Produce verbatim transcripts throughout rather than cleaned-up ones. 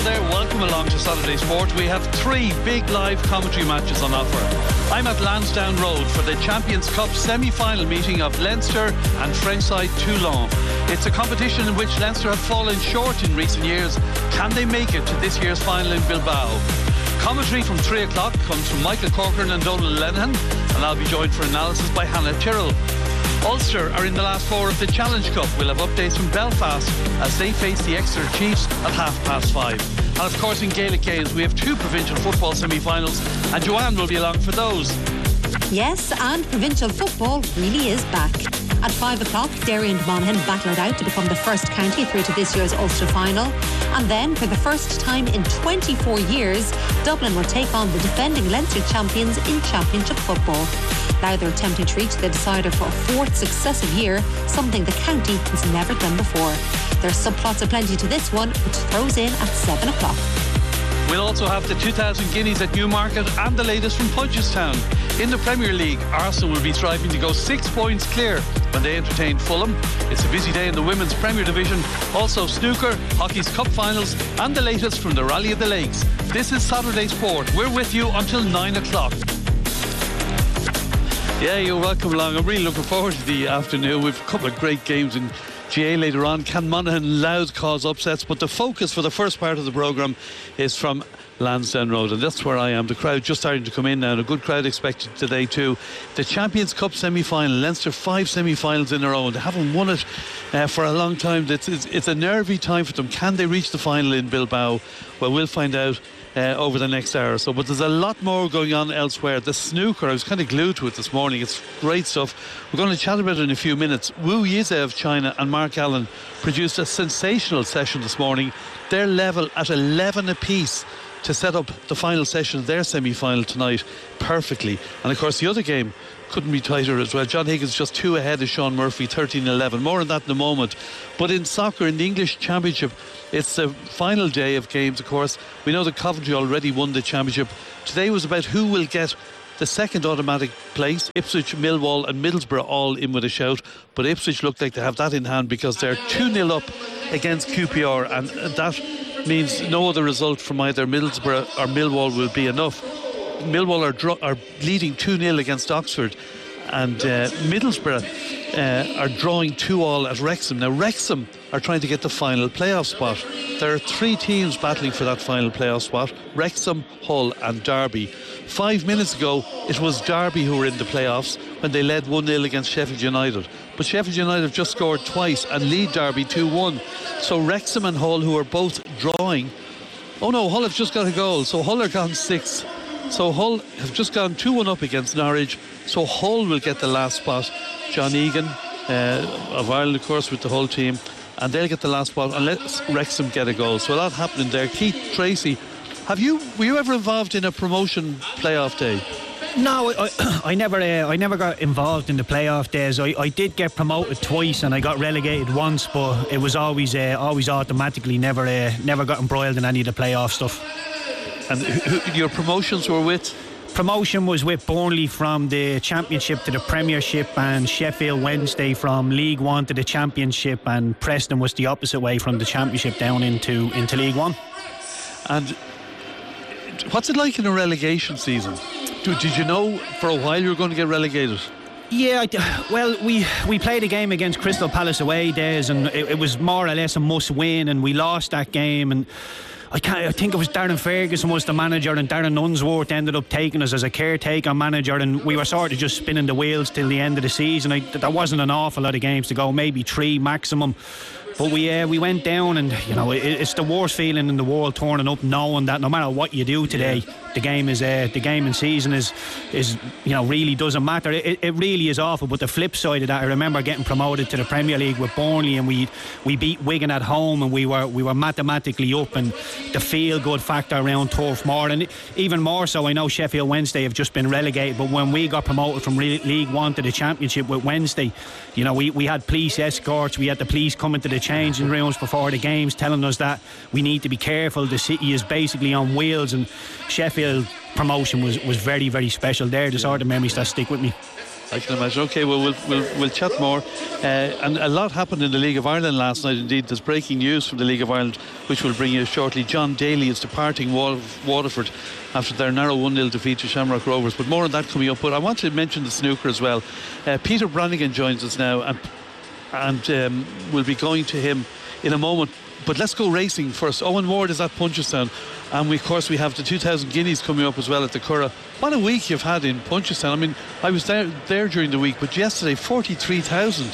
there, welcome along to Saturday Sport. We have three big live commentary matches on offer. I'm at Lansdowne Road for the Champions Cup semi-final meeting of Leinster and Frenchside Toulon. It's a competition in which Leinster have fallen short in recent years. Can they make it to this year's final in Bilbao? Commentary from three o'clock comes from Michael Corcoran and Donald Lenihan, and I'll be joined for analysis by Hannah Tyrrell. Ulster are in the last four of the Challenge Cup. We'll have updates from Belfast as they face the Exeter Chiefs at half past five. And of course in Gaelic Games we have two provincial football semi-finals, and Joanne will be along for those. Yes, and provincial football really is back. At five o'clock, Derry and Monaghan battle it out to become the first county through to this year's Ulster final. And then, for the first time in twenty-four years, Dublin will take on the defending Leinster champions in Championship football. Now they're attempting to reach the decider for a fourth successive year, something the county has never done before. There's subplots aplenty to this one, which throws in at seven o'clock. We'll also have the two thousand guineas at Newmarket and the latest from Punchestown. In the Premier League, Arsenal will be striving to go six points clear when they entertain Fulham. It's a busy day in the Women's Premier Division. Also snooker, hockey's cup finals and the latest from the Rally of the Lakes. This is Saturday Sport. We're with you until nine o'clock. Yeah, you're welcome along. I'm really looking forward to the afternoon. We've a couple of great games in G A later on. Can Monaghan Louth cause upsets? But the focus for the first part of the programme is from Lansdowne Road, and that's where I am. The crowd just starting to come in now, and a good crowd expected today too. The Champions Cup semi-final, Leinster five semi-finals in a row, and they haven't won it uh, for a long time. It's, it's, it's a nervy time for them. Can they reach the final in Bilbao? Well, we'll find out Uh, over the next hour or so. But there's a lot more going on elsewhere. The snooker, I was kind of glued to it this morning. It's great stuff. We're going to chat about it in a few minutes. Wu Yize of China and Mark Allen produced a sensational session this morning. They're level at eleven apiece to set up the final session of their semi-final tonight perfectly. And of course the other game couldn't be tighter as well. John Higgins just two ahead of Sean Murphy, thirteen eleven. More on that in a moment. But in soccer, in the English Championship, it's the final day of games, of course. We know that Coventry already won the championship. Today was about who will get the second automatic place. Ipswich, Millwall and Middlesbrough all in with a shout. But Ipswich look like they have that in hand because they're two nil up against Q P R, and that means no other result from either Middlesbrough or Millwall will be enough. Millwall are, dro- are leading two nil against Oxford, and uh, Middlesbrough uh, are drawing two all at Wrexham. Now Wrexham are trying to get the final playoff spot. There are three teams battling for that final playoff spot: Wrexham, Hull and Derby. Five minutes ago it was Derby who were in the playoffs when they led one nil against Sheffield United, but Sheffield United have just scored twice and lead Derby two one. So Wrexham and Hull, who are both drawing, oh no, Hull have just got a goal, so Hull are gone six. So Hull have just gone two one up against Norwich. So Hull will get the last spot. John Egan uh, of Ireland, of course, with the whole team, and they'll get the last spot unless Wrexham get a goal. So a lot happening there. Keith Tracy, have you were you ever involved in a promotion playoff day? No, I, I never uh, I never got involved in the playoff days. I, I did get promoted twice and I got relegated once, but it was always uh, always automatically. Never uh, never got embroiled in any of the playoff stuff. And who, who, your promotions were with? Promotion was with Burnley from the Championship to the Premiership, and Sheffield Wednesday from League One to the Championship, and Preston was the opposite way from the Championship down into, into League One. And what's it like in a relegation season? Did you know for a while you were going to get relegated? Yeah, well, we, we played a game against Crystal Palace away days, and it, it was more or less a must win, and we lost that game. And I can't. I think it was Darren Ferguson was the manager, and Darren Unsworth ended up taking us as a caretaker manager, and we were sort of just spinning the wheels till the end of the season. I, there wasn't an awful lot of games to go, maybe three maximum. But we uh, we went down, and you know it, it's the worst feeling in the world, turning up knowing that no matter what you do today, yeah. the game is uh, the game and season is is you know really doesn't matter. It, it really is awful. But the flip side of that, I remember getting promoted to the Premier League with Burnley, and we we beat Wigan at home, and we were we were mathematically up, and the feel good factor around Turf Moor, and even more so. I know Sheffield Wednesday have just been relegated, but when we got promoted from League One to the Championship with Wednesday, you know we we had police escorts, we had the police coming to the changing rooms before the games telling us that we need to be careful. The city is basically on wheels, and Sheffield promotion was, was very very special. They're the sort of memories that stick with me. I can imagine. Okay, well, we'll we'll, we'll chat more. Uh, and a lot happened in the League of Ireland last night. Indeed, there's breaking news from the League of Ireland, which we'll bring you shortly. John Daly is departing Wal- Waterford after their narrow one nil defeat to Shamrock Rovers. But more on that coming up. But I want to mention the snooker as well. Uh, Peter Brannigan joins us now, and, and um, we'll be going to him in a moment. But let's go racing first. Owen Ward is at Punchestown, and we, of course we have the two thousand guineas coming up as well at the Curragh. What a week you've had in Punchestown. I mean, I was there there during the week, but yesterday forty-three thousand.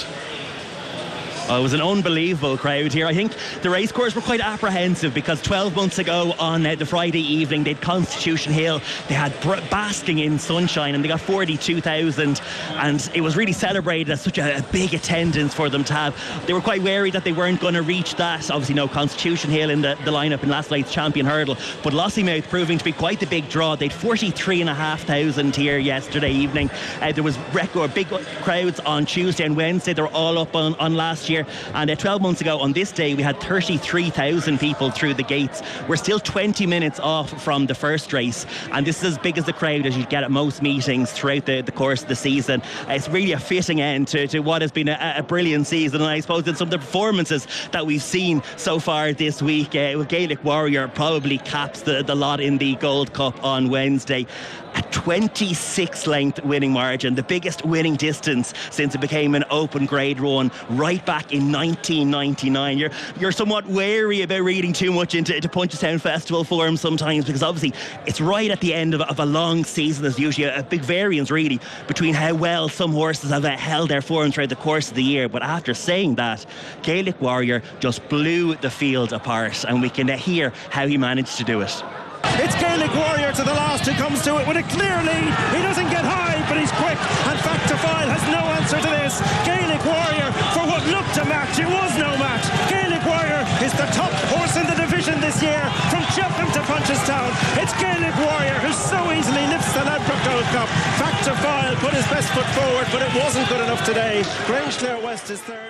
Oh, it was an unbelievable crowd here. I think the racecourse were quite apprehensive because twelve months ago on uh, the Friday evening they'd Constitution Hill, they had br- basking in sunshine, and they got forty-two thousand, and it was really celebrated as such a, a big attendance for them to have. They were quite wary that they weren't going to reach that. Obviously no Constitution Hill in the, the lineup in last night's champion hurdle, but Lossiemouth proving to be quite the big draw. They'd forty-three and a half thousand here yesterday evening. Uh, there was record big crowds on Tuesday and Wednesday. They were all up on, on last year. And uh, twelve months ago on this day we had thirty-three thousand people through the gates. We're still twenty minutes off from the first race, and this is as big as the crowd as you'd get at most meetings throughout the, the course of the season. Uh, it's really a fitting end to, to what has been a, a brilliant season, and I suppose in some of the performances that we've seen so far this week, uh, Gaelic Warrior probably caps the, the lot in the Gold Cup on Wednesday. A twenty-six length winning margin, the biggest winning distance since it became an open grade one right back in nineteen ninety-nine. You're you're somewhat wary about reading too much into, into Punchestown Festival form sometimes, because obviously it's right at the end of, of a long season. There's usually a, a big variance really between how well some horses have uh, held their form throughout the course of the year. But after saying that, Gaelic Warrior just blew the field apart, and we can uh, hear how he managed to do it. It's Gaelic Warrior to the last who comes to it with a clear lead. He doesn't get high, but he's quick, and Factifile has no answer to this. Gaelic Warrior, for what looked a match, it was no match. Gaelic Warrior is the top horse in the division this year, from Cheltenham to Punchestown. It's Gaelic Warrior who so easily lifts the Ladbroke Gold Cup. Factifile put his best foot forward, but it wasn't good enough today. Grangeclare West is third.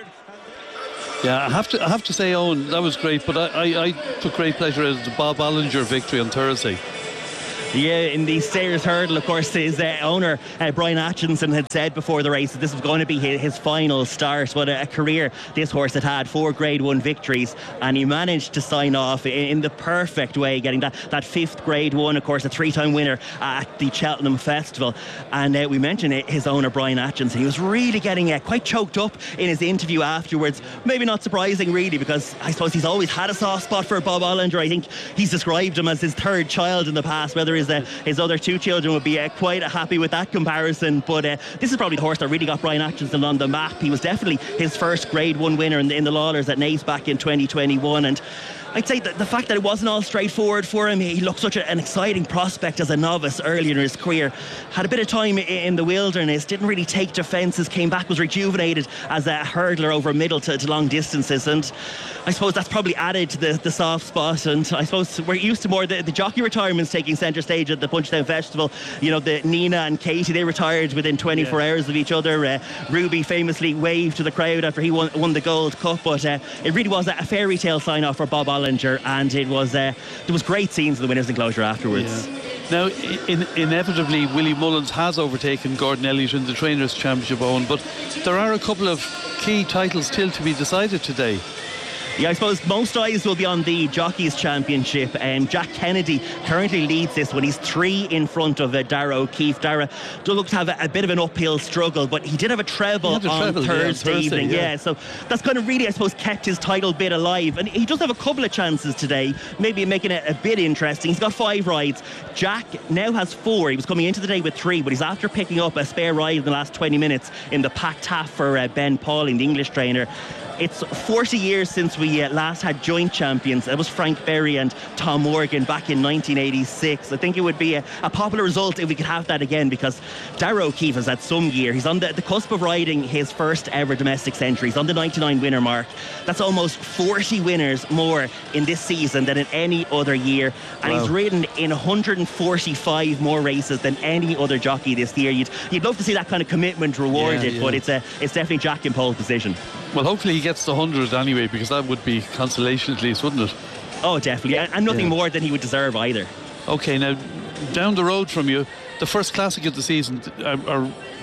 Yeah, I have to I have to say, Owen, that was great, but I, I, I took great pleasure in the Bob Allinger victory on Thursday. Yeah, in the Stayers Hurdle, of course, his uh, owner, uh, Brian Atkinson, had said before the race that this was going to be his, his final start. What a, a career this horse had had, four Grade one victories, and he managed to sign off in, in the perfect way, getting that, that fifth Grade one, of course, a three-time winner at the Cheltenham Festival. And uh, we mentioned it, his owner, Brian Atkinson, he was really getting uh, quite choked up in his interview afterwards. Maybe not surprising, really, because I suppose he's always had a soft spot for Bob Allinger. I think he's described him as his third child in the past, whether his, uh, his other two children would be uh, quite happy with that comparison. But uh, this is probably the horse that really got Brian Atkinson on the map. He was definitely his first Grade one winner in the, in the Lawlers at Naas back in twenty twenty-one, and I'd say that the fact that it wasn't all straightforward for him, he looked such a, an exciting prospect as a novice earlier in his career, had a bit of time in the wilderness, didn't really take to fences, came back, was rejuvenated as a hurdler over middle to, to long distances, and I suppose that's probably added to the, the soft spot. And I suppose we're used to more the, the jockey retirements taking centre stage at the Punchestown Festival. You know, the Nina and Katie, they retired within twenty-four yeah. hours of each other. uh, Ruby famously waved to the crowd after he won, won the Gold Cup, but uh, it really was a fairy tale sign off for Bob Allinger, and it was uh, there was great scenes in the winners' enclosure afterwards. Yeah. Now, in, inevitably, Willie Mullins has overtaken Gordon Elliott in the Trainers' Championship, Owen, but there are a couple of key titles still to be decided today. Yeah, I suppose most eyes will be on the Jockeys Championship. Um, Jack Kennedy currently leads this one. He's three in front of uh, Dara O'Keefe. Dara does look to have a, a bit of an uphill struggle, but he did have a treble a on treble, Thursday, yeah, Thursday evening. Yeah. yeah, so that's kind of really, I suppose, kept his title bid alive. And he does have a couple of chances today, maybe making it a bit interesting. He's got five rides. Jack now has four. He was coming into the day with three, but he's after picking up a spare ride in the last twenty minutes in the packed half for uh, Ben Pauling, the English trainer. It's forty years since we uh, last had joint champions. That was Frank Berry and Tom Morgan back in nineteen eighty-six. I think it would be a, a popular result if we could have that again, because Dara O'Keefe has had some year. He's on the, the cusp of riding his first ever domestic century. He's on the ninety-nine winner mark. That's almost forty winners more in this season than in any other year. And wow. he's ridden in one hundred forty-five more races than any other jockey this year. You'd, you'd love to see that kind of commitment rewarded, yeah, yeah. but it's, a, it's definitely Jack in pole position. Well, hopefully he gets the one hundred anyway, because that would be consolation at least, wouldn't it? Oh, definitely. And nothing yeah. more than he would deserve either. OK, now, down the road from you, the first classic of the season, are, are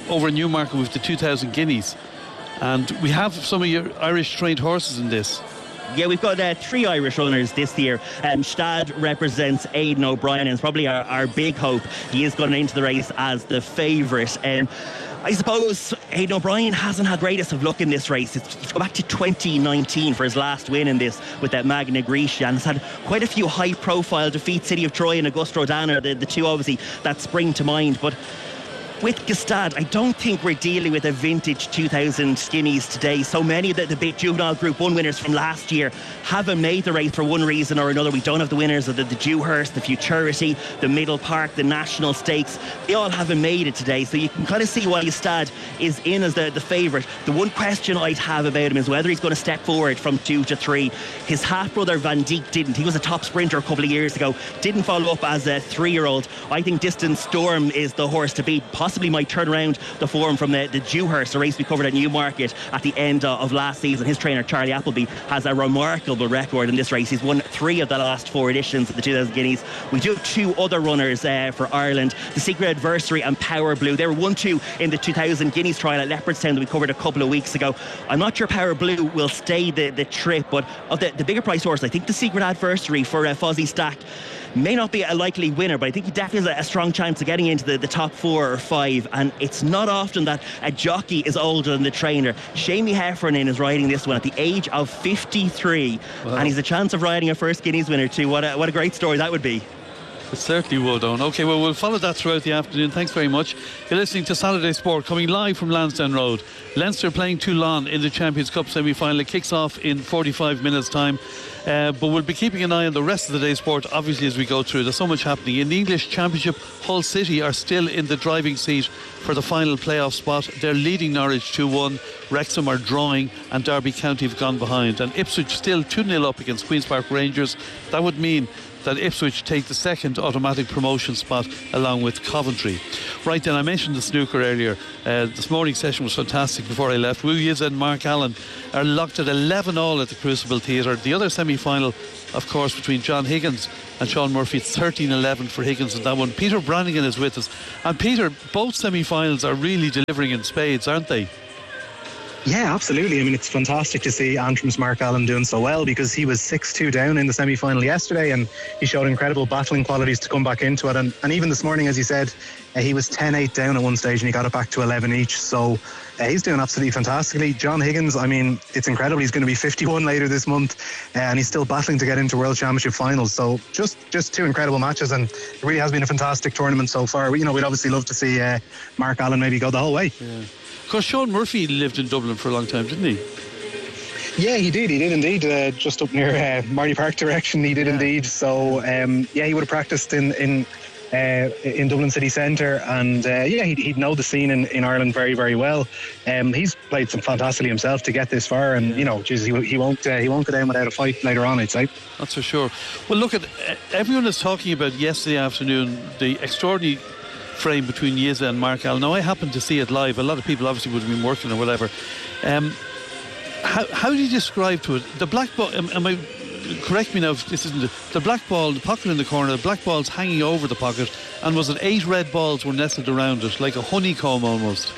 over in Newmarket with the two thousand guineas, and we have some of your Irish trained horses in this. Yeah, we've got uh, three Irish runners this year. Um, Stad represents Aidan O'Brien, and it's probably our, our big hope. He is going into the race as the favourite. Um, I suppose Aidan O'Brien hasn't had greatest of luck in this race. It's, it's go back to twenty nineteen for his last win in this with that Magna Grecia, and has had quite a few high-profile defeats. City of Troy and Augusta Rodana, the, the two obviously that spring to mind. But with Gstaad, I don't think we're dealing with a vintage two thousand guineas today. So many of the, the big juvenile Group one winners from last year haven't made the race for one reason or another. We don't have the winners of the, the Dewhurst, the Futurity, the Middle Park, the National Stakes. They all haven't made it today. So you can kind of see why Gstaad is in as the, the favourite. The one question I'd have about him is whether he's going to step forward from two to three. His half-brother Van Dijk didn't. He was a top sprinter a couple of years ago. Didn't follow up as a three-year-old. I think Distance Storm is the horse to beat. Possibly might turn around the form from the, the Dewhurst, a race we covered at Newmarket at the end uh, of last season. His trainer Charlie Appleby has a remarkable record in this race. He's won three of the last four editions of the two thousand guineas. We do have two other runners uh, for Ireland, the Secret Adversary and Power Blue. They were one two in the two thousand guineas trial at Leopardstown that we covered a couple of weeks ago. I'm not sure Power Blue will stay the, the trip, but of the, the bigger price horse, I think the Secret Adversary for uh, Fozzie Stack may not be a likely winner, but I think he definitely has a strong chance of getting into the, the top four or five. And it's not often that a jockey is older than the trainer. Shamie Heffernan is riding this one at the age of fifty-three. Wow. And he's a chance of riding a first Guineas winner too. What a, what a great story that would be. It certainly would, Owen. OK, well, we'll follow that throughout the afternoon. Thanks very much. You're listening to Saturday Sport, coming live from Lansdowne Road. Leinster playing Toulon in the Champions Cup semi-final. It kicks off in forty-five minutes' time. Uh, but we'll be keeping an eye on the rest of the day's sport, obviously, as we go through. There's so much happening. In the English Championship, Hull City are still in the driving seat for the final playoff spot. They're leading Norwich two one. Wrexham are drawing, and Derby County have gone behind. And Ipswich still two nil up against Queen's Park Rangers. That would mean that Ipswich take the second automatic promotion spot along with Coventry. Right then, I mentioned the snooker earlier. Uh, this morning's session was fantastic before I left. Wu Yiza and Mark Allen are locked at eleven all at the Crucible Theatre. The other semi-final, of course, between John Higgins and Sean Murphy, it's thirteen eleven for Higgins in that one. Peter Brannigan is with us. And Peter, both semi-finals are really delivering in spades, aren't they? Yeah, absolutely. I mean, it's fantastic to see Antrim's Mark Allen doing so well, because he was six two down in the semi-final yesterday, and he showed incredible battling qualities to come back into it. And, and even this morning, as you said, uh, he was ten eight down at one stage and he got it back to eleven each. So uh, he's doing absolutely fantastically. John Higgins, I mean, it's incredible. He's going to be fifty-one later this month, uh, and he's still battling to get into World Championship finals. So just, just two incredible matches, and it really has been a fantastic tournament so far. You know, we'd obviously love to see uh, Mark Allen maybe go the whole way. Yeah. Of course, Sean Murphy lived in Dublin for a long time, didn't he? Yeah, he did. He did indeed. Uh, just up near uh, Marty Park direction, he did yeah. indeed. So, um, yeah, he would have practiced in in uh, in Dublin City Centre, and uh, yeah, he'd, he'd know the scene in, in Ireland very, very well. Um, he's played some fantastically himself to get this far, and yeah. you know, geez, he, he won't uh, he won't go down without a fight later on, I'd say. That's for sure. Well, look at uh, everyone is talking about yesterday afternoon the extraordinary frame between Yiza and Mark Allen. Now, I happened to see it live. A lot of people obviously would have been working or whatever. Um, how, how do you describe to it the black ball? Am, am I correct me now if this isn't the, the black ball, the pocket in the corner, the black ball's hanging over the pocket, and was it eight red balls were nestled around it like a honeycomb almost?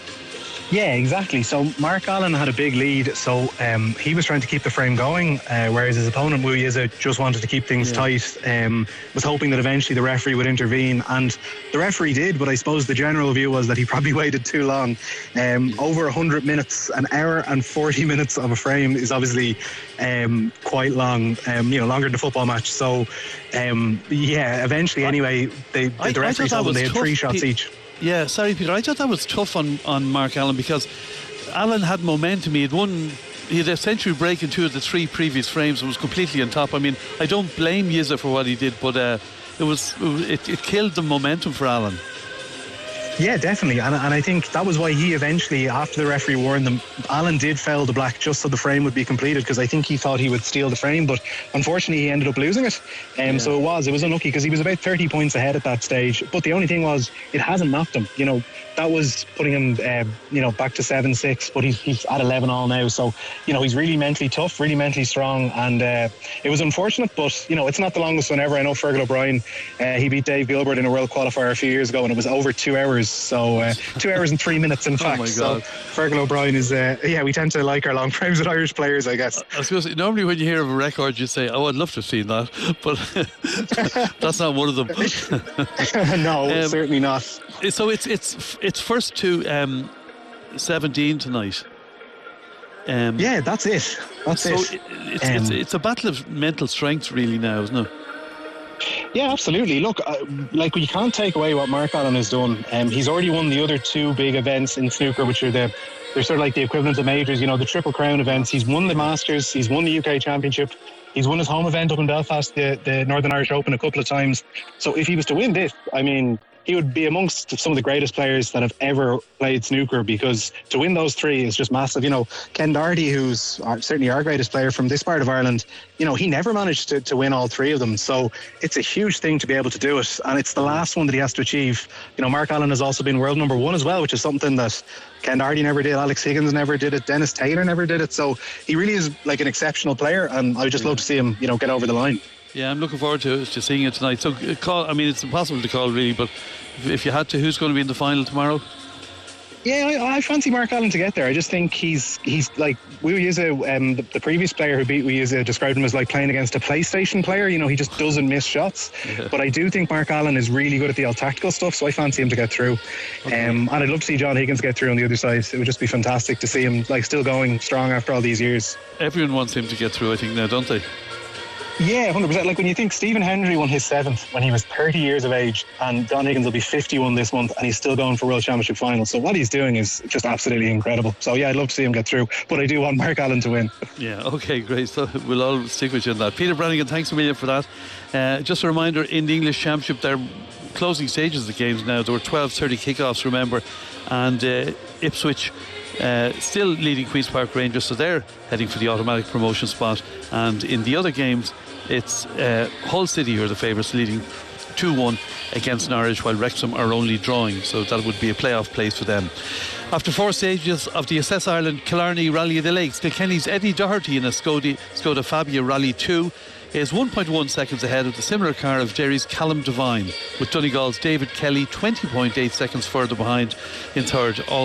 Yeah, exactly. So Mark Allen had a big lead, so um, he was trying to keep the frame going, uh, whereas his opponent Wu Yiza just wanted to keep things yeah. tight, um, was hoping that eventually the referee would intervene, and the referee did, but I suppose the general view was that he probably waited too long. Um, over one hundred minutes, an hour and forty minutes of a frame is obviously um, quite long, um, you know, longer than a football match. So um, yeah, eventually anyway, they, I, the referee told them they had three shots Pe- each. Yeah, sorry Peter, I thought that was tough on, on Mark Allen, because Allen had momentum. He had won, he had a century break in two of the three previous frames and was completely on top. I mean, I don't blame Yiza for what he did, but uh, it was it, it killed the momentum for Allen. Yeah, definitely. And, and I think that was why he eventually, after the referee warned them, Allen did foul the black just so the frame would be completed, because I think he thought he would steal the frame, but unfortunately he ended up losing it. Um, yeah. So it was, it was unlucky, because he was about thirty points ahead at that stage. But the only thing was, it hasn't knocked him. You know, that was putting him, uh, you know, back to seven six, but he's, he's at eleven all now. So, you know, he's really mentally tough, really mentally strong. And uh, it was unfortunate, but, you know, it's not the longest one ever. I know Fergal O'Brien, uh, he beat Dave Gilbert in a world qualifier a few years ago, and it was over two hours. So uh, two hours and three minutes, in fact. Oh my so God. Fergal O'Brien is, uh, yeah, we tend to like our long frames with Irish players, I guess. I was going to say, normally when you hear of a record, you say, "Oh, I'd love to have seen that," but that's not one of them. No, Um, certainly not. So it's it's it's first to um, seventeen tonight. Um, Yeah, that's it. That's so it. it, it's, it's Um, it's a battle of mental strength, really, now, isn't it? Yeah, absolutely. Look, uh, like you can't take away what Mark Allen has done. Um, he's already won the other two big events in snooker, which are the they're sort of like the equivalent of majors. You know, the Triple Crown events. He's won the Masters. He's won the U K Championship. He's won his home event up in Belfast, the, the Northern Irish Open, a couple of times. So if he was to win this, I mean, he would be amongst some of the greatest players that have ever played snooker, because to win those three is just massive. You know, Ken Doherty, who's our, certainly our greatest player from this part of Ireland, you know, he never managed to, to win all three of them. So it's a huge thing to be able to do it. And it's the last one that he has to achieve. You know, Mark Allen has also been world number one as well, which is something that Ken Doherty never did, Alex Higgins never did it, Dennis Taylor never did it. So he really is like an exceptional player, and I would just love to see him, you know, get over the line. Yeah, I'm looking forward to, to seeing it tonight. So, uh, call. I mean, it's impossible to call, really, but if, if you had to, who's going to be in the final tomorrow? Yeah, I, I fancy Mark Allen to get there. I just think he's he's like, we use a um, the, the previous player who beat we use a, described him as like playing against a PlayStation player. You know, he just doesn't miss shots. Yeah. But I do think Mark Allen is really good at the all tactical stuff, so I fancy him to get through. Okay. Um, and I'd love to see John Higgins get through on the other side. It would just be fantastic to see him like still going strong after all these years. Everyone wants him to get through, I think, now, don't they? Yeah, one hundred percent. Like when you think Stephen Hendry won his seventh when he was thirty years of age, and John Higgins will be fifty-one this month, and he's still going for World Championship finals. So what he's doing is just absolutely incredible. So yeah, I'd love to see him get through, but I do want Mark Allen to win. Yeah, okay, great. So we'll all stick with you on that. Peter Brannigan, thanks a million for that. Uh, just a reminder, in the English Championship, they're closing stages of the games now. There were twelve thirty kickoffs, remember, and uh, Ipswich Uh, still leading Queen's Park Rangers, so they're heading for the automatic promotion spot. And in the other games, it's uh, Hull City who are the favourites, leading two one against Norwich, while Wrexham are only drawing, so that would be a playoff place for them. After four stages of the Assess Ireland Killarney Rally of the Lakes, Kilkenny's Eddie Doherty in a Skoda, Skoda Fabia Rally two is one point one seconds ahead of the similar car of Derry's Callum Devine, with Donegal's David Kelly twenty point eight seconds further behind in third. All